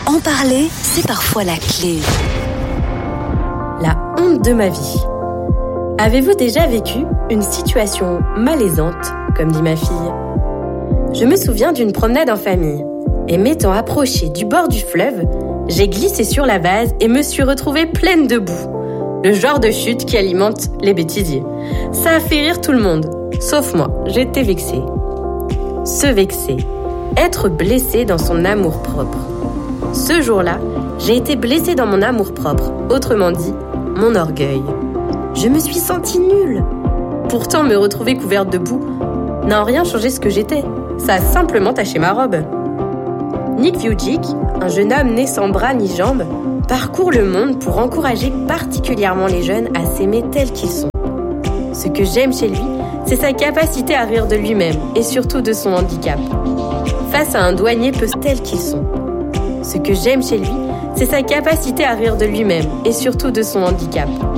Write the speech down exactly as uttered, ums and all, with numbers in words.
En parler, c'est parfois la clé. La honte de ma vie. Avez-vous déjà vécu une situation malaisante, comme dit ma fille ? Je me souviens d'une promenade en famille, et m'étant approchée du bord du fleuve, j'ai glissé sur la vase et me suis retrouvée pleine de boue. Le genre de chute qui alimente les bêtisiers. Ça a fait rire tout le monde, sauf moi, j'étais vexée. Se vexer, être blessé dans son amour-propre. Ce jour-là, j'ai été blessée dans mon amour-propre, autrement dit, mon orgueil. Je me suis sentie nulle. Pourtant, me retrouver couverte de boue n'a en rien changé ce que j'étais. Ça a simplement taché ma robe. Nick Vujicic, un jeune homme né sans bras ni jambes, parcourt le monde pour encourager particulièrement les jeunes à s'aimer tels qu'ils sont. Ce que j'aime chez lui, c'est sa capacité à rire de lui-même et surtout de son handicap. Face à un douanier peu tels qu'ils sont. Ce que j'aime chez lui, c'est sa capacité à rire de lui-même et surtout de son handicap.